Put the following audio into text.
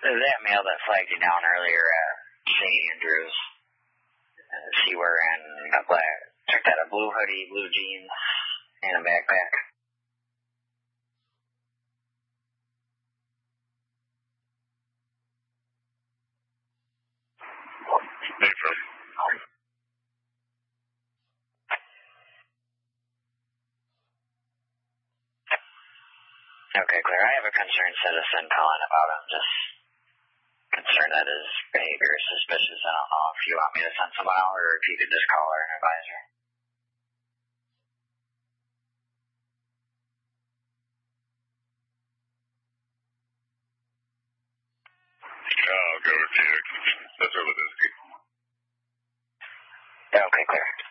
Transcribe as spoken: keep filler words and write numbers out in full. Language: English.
that male that flagged you down earlier at Saint Andrews, uh, is he wearing a black, checked out a blue hoodie, blue jeans, and a backpack? Different. Okay, clear. I have a concerned citizen calling about him, just concerned that his behavior is suspicious. I don't know if you want me to send someone out or if you could just call our advisor. Yeah, I'll go with you. That's over this. Okay, clear.